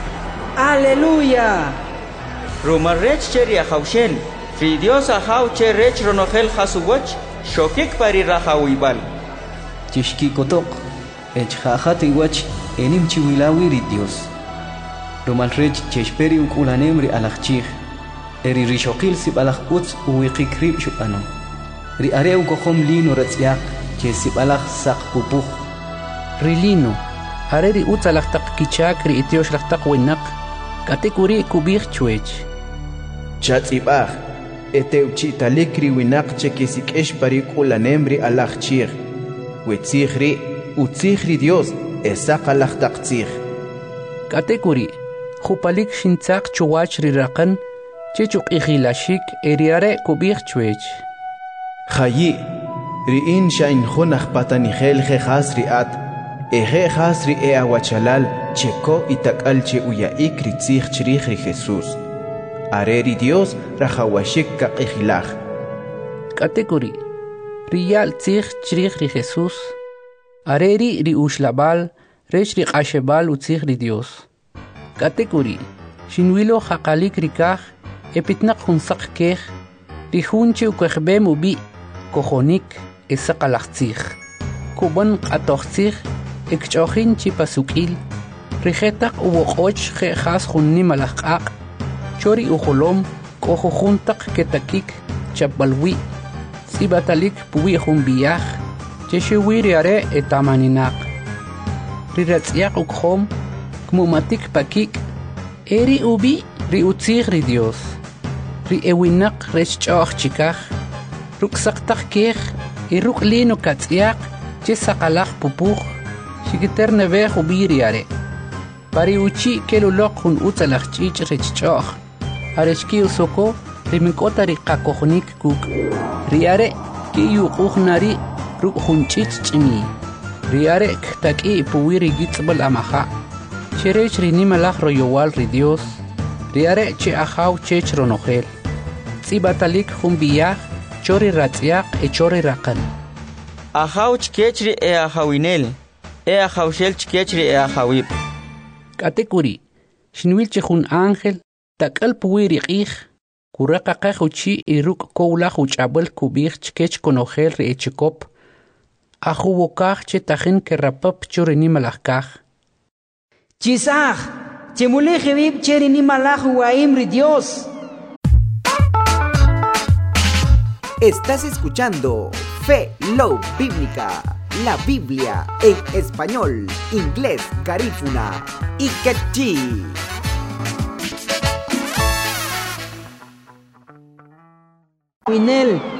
Speaker 6: Aleluya.
Speaker 7: Rumar rech cheri ahawshel Fi Dios ahaw che rech ronojel hasuwach shokik pari rahawibal.
Speaker 8: Chishki kotok ech hajat iwach enim chiwilawiri Dios. Rumal rech cheshperi ukulanemri alachchig eri rishokil sibalach utz uwiqikrib shupano ri are ukohom lino ratzyak che sibalach sak pupuj
Speaker 2: rilino are ri utz alachtaq kichak ri itiosh lachtaq winak katekuri kubih chuech
Speaker 4: chatzibaj eteuchitalik ri winak chekisikesh pari kulanemri alachchig wetzigri utzigri Dios esaq alachtaqtzig.
Speaker 2: Katekuri jupalik shintzaq chuwach ri raqan chechuk ikhilashik eriare kubih chuech.
Speaker 4: Khayi riin shain khunakh patanigel jejas riat ejejas ri e awachalal cheko itakal che uyaik ritzig chrij ri Jesús. Areri Dios rajawashik ka ikhilaj.
Speaker 2: Katekuri riyal tzig chrij ri Jesús. Areri ri ushlabal rech ri qashebal utzig ri Dios. Katekuri shinwilo haqalik rikaj epitnak hunsak kej rihunche ukwejbem ubi kojonik esaqalachtzig kuban qatochtzig ekchojin chipasukil rijetaq uwoqoch jejas junni malaqaq chori ujolom kojojuntaq ketakik chapbalwi sibatalik puwi junbiyaj cheshiwiri are etamaninaq riratz'yaq ukhom kmumatik pakik eri ubi ri utzig ri Dios ri ewinak rech ch'oj chikaj ruksaqtaq kej y ruk lino katz'yaq che saqalaj pupuj xikiter nebej ubi ri are pari uchi keluloq jun utz alajch'ich' rech ch'oj arechki usoko ri mink'ota ri qakojnik kuk ri are kiyuquj nari ruk jun ch'ich ch'ini ri are ktak'i puwi ri gitz'b'al amaja cherech ri nimalaj royowal ri Dios riare che ahaw chech ronojel tzibatalik jun biyaj chori ratz'yaq e chori raqan.
Speaker 7: Ajaw chkechri e ajawinel. E ajawshel chkechri e ajawib.
Speaker 2: Katekuri. Shinwil chehun ángel. Takal puwiri qih. Kuraka qahuchi iruk koula huchabel kubir chkech konogel re echikop. Ajuwokaj chetajen kerapap chorini malakaj.
Speaker 1: Chisaj, chemule jebib cherini malaj waimri Dios.
Speaker 14: Estás escuchando Fe Love Bíblica, la Biblia en español, inglés, garífuna y quechí.
Speaker 1: Winel.